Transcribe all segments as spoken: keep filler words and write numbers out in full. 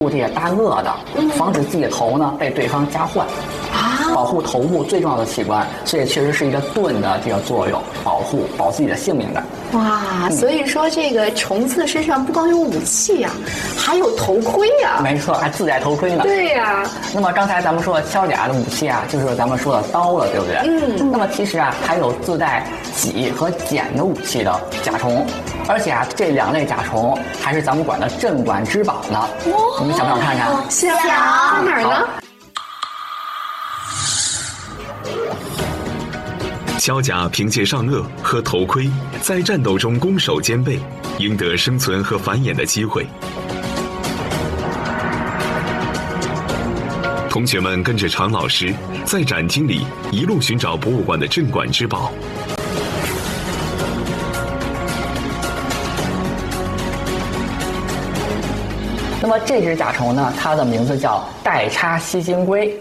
这些大鳄的，防止自己的头呢被对方夹坏。啊，保护头部最重要的器官，所以确实是一个盾的这个作用，保护保自己的性命的。 哇，嗯、所以说这个虫子身上不光有武器啊，还有头盔啊。 没错，还自带头盔呢。 对呀、啊。 那么刚才咱们说的锹甲的武器啊，就是咱们说的刀了，对不对？嗯。那么其实啊，还有自带戟和剪的武器的甲虫，而且啊，这两类甲虫还是咱们馆的镇馆之宝呢。哦，你们想不想看看？ 想，哪儿呢？ 锹甲凭借上颚和头盔，在战斗中攻守兼备，赢得生存和繁衍的机会。同学们跟着常老师，在展厅里一路寻找博物馆的镇馆之宝。 那么这只甲虫呢，它的名字叫带叉吸金龟。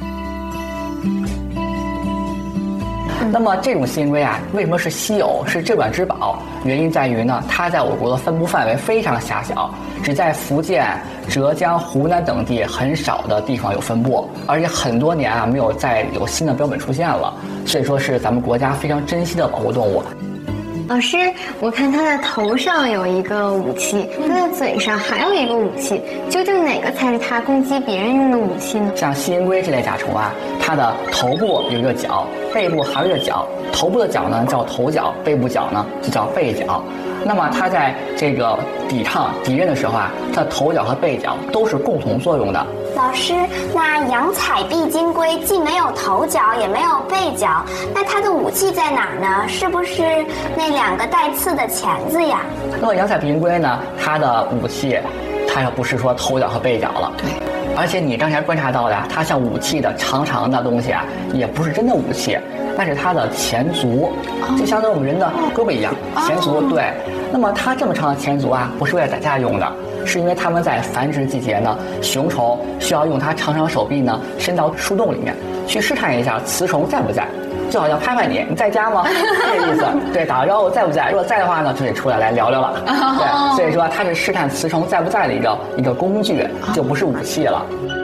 那么这种吸金龟啊，为什么是稀有，是镇馆之宝？原因在于呢，它在我国的分布范围非常狭小，只在福建、浙江、湖南等地很少的地方有分布，而且很多年啊没有再有新的标本出现了，所以说是咱们国家非常珍惜的保护动物。 老师，我看它的头上有一个武器，它的嘴上还有一个武器，究竟哪个才是它攻击别人用的武器呢？ 像吸金龟这类甲虫啊，它的头部有一个角，背部还有一个角，头部的角呢叫头角，背部角呢就叫背角。那么它在这个抵抗敌人的时候啊，它的头角和背角都是共同作用的。 老师，那洋彩碧金龟既没有头角也没有背角，那它的武器在哪儿呢？是不是那两个带刺的钳子呀？ 那么洋彩碧金龟呢，它的武器，它要不是说头角和背角了。对。而且你刚才观察到的，它像武器的长长的东西啊，也不是真的武器，那是它的前足，就相当于我们人的胳膊一样，前足。对。那么它这么长的前足啊，不是为了打架用的，是因为它们在繁殖季节呢，雄虫需要用它长长手臂呢，伸到树洞里面去试探一下雌虫在不在，就好像拍拍你，你在家吗？这个意思。对，打个招呼在不在？如果在的话呢，就得出来来聊聊了。对，所以说它是试探雌虫在不在的一个一个工具，就不是武器了。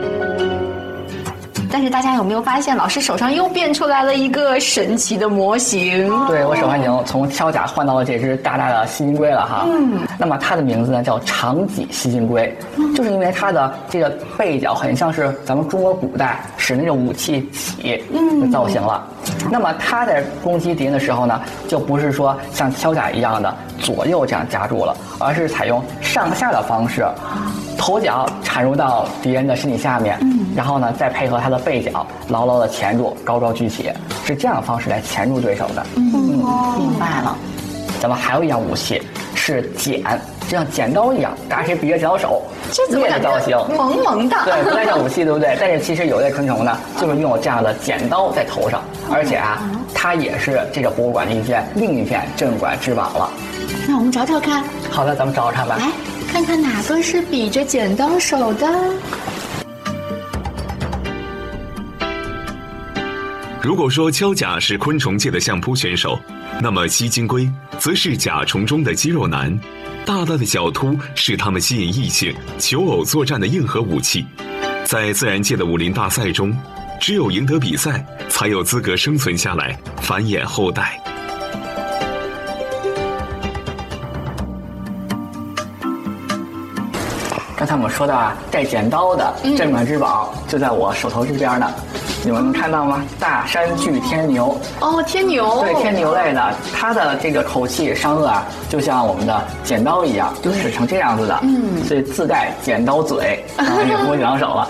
但是大家有没有发现，老师手上又变出来了一个神奇的模型？ 对，我手上已经从锹甲换到了这只大大的吸金龟了哈。嗯。那么它的名字呢叫长脊吸金龟，嗯、就是因为它的这个背角很像是咱们中国古代使那种武器戟的造型了。嗯、那么它在攻击敌人的时候呢，就不是说像锹甲一样的左右这样夹住了，而是采用上下的方式。头角缠入到敌人的身体下面，嗯、然后呢，再配合他的背角牢牢的钳住，高高举起，是这样的方式来钳住对手的。 嗯，嗯明白了。 咱们还有一样武器是剪，就像剪刀一样，大家可以比着剪刀手， 这怎么感觉造型萌萌的？ 对，不太像武器，对不对？但是其实有类昆虫呢，就是拥有这样的剪刀在头上，而且啊，它也是这个博物馆的一件另一件镇馆之宝了。 那我们找找看。 好的，咱们找找看吧。 来。看看哪个是比着剪刀手的。 如果说锹甲是昆虫界的相扑选手，那么吸金龟则是甲虫中的肌肉男。大大的角突是它们吸引异性、求偶作战的硬核武器。在自然界的武林大赛中，只有赢得比赛，才有资格生存下来，繁衍后代。 刚才我们说到啊，带剪刀的镇馆之宝、嗯、就在我手头这边呢，你们能看到吗？大山巨天牛。 哦，天牛。 对，天牛类的，它的这个口器上颚啊，就像我们的剪刀一样，就是成这样子的。嗯，所以自带剪刀嘴，然后也不会两手了。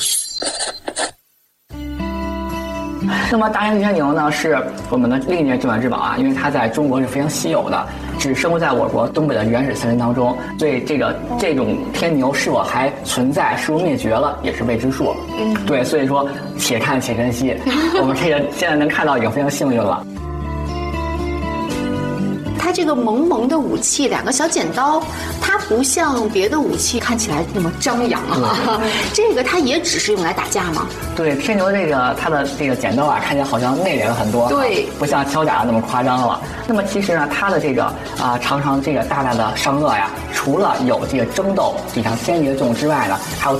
那么大山巨天牛呢，是我们的另一件镇馆之宝啊，因为它在中国是非常稀有的，只生活在我国东北的原始森林当中，所以这个这种天牛是否还存在，是否灭绝了，也是未知数。嗯，对，所以说且看且珍惜。我们这个现在能看到已经非常幸运了。 它这个萌萌的武器，两个小剪刀，它不像别的武器看起来那么张扬啊。这个它也只是用来打架吗？ 对，天牛这个它的这个剪刀啊，看起来好像内敛了很多， 对， 不像锹甲那么夸张了。那么其实呢，它的这个啊、常常这个大大的上颚呀，除了有这个争斗非常鲜丽的这种之外呢，还有